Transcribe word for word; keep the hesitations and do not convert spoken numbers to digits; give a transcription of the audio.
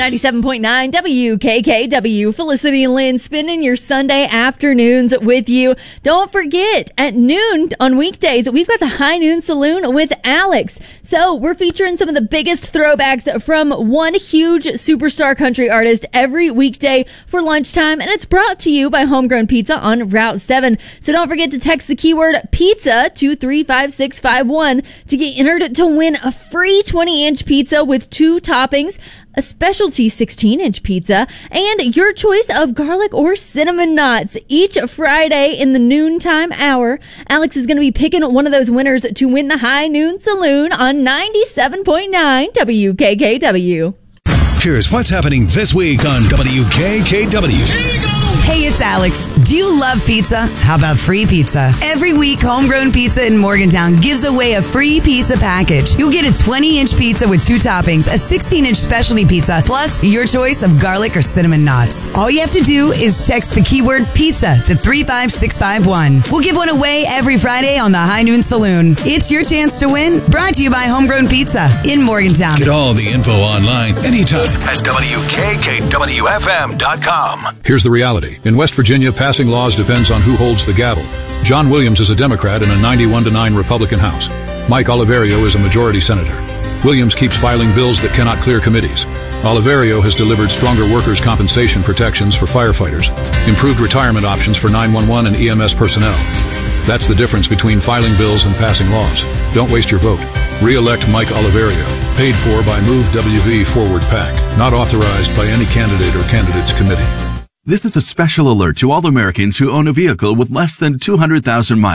ninety-seven point nine W K K W. Felicity and Lynn spending your Sunday afternoons with you. Don't forget, at noon on weekdays, we've got the High Noon Saloon with Alex. So we're featuring some of the biggest throwbacks from one huge superstar country artist every weekday for lunchtime. And it's brought to you by Homegrown Pizza on Route seven. So don't forget to text the keyword pizza to three five six five one to get entered to win a free twenty inch pizza with two toppings, a specialty sixteen inch pizza, and your choice of garlic or cinnamon knots. Each Friday in the noontime hour, Alex is going to be picking one of those winners to win the High Noon Saloon on ninety-seven point nine W K K W. Here's what's happening this week on W K K W. Hey, it's Alex. Do you love pizza? How about free pizza? Every week, Homegrown Pizza in Morgantown gives away a free pizza package. You'll get a twenty inch pizza with two toppings, a sixteen inch specialty pizza, plus your choice of garlic or cinnamon knots. All you have to do is text the keyword pizza to three five six five one. We'll give one away every Friday on the High Noon Saloon. It's your chance to win. Brought to you by Homegrown Pizza in Morgantown. Get all the info online anytime at W K K W F M dot com. Here's the reality. In West Virginia, passing laws depends on who holds the gavel. John Williams is a Democrat in a ninety-one to nine Republican House. Mike Oliverio is a majority senator. Williams keeps filing bills that cannot clear committees. Oliverio has delivered stronger workers' compensation protections for firefighters, improved retirement options for nine one one and E M S personnel. That's the difference between filing bills and passing laws. Don't waste your vote. Re-elect Mike Oliverio. Paid for by Move W V Forward PAC. Not authorized by any candidate or candidates committee. This is a special alert to all Americans who own a vehicle with less than two hundred thousand miles.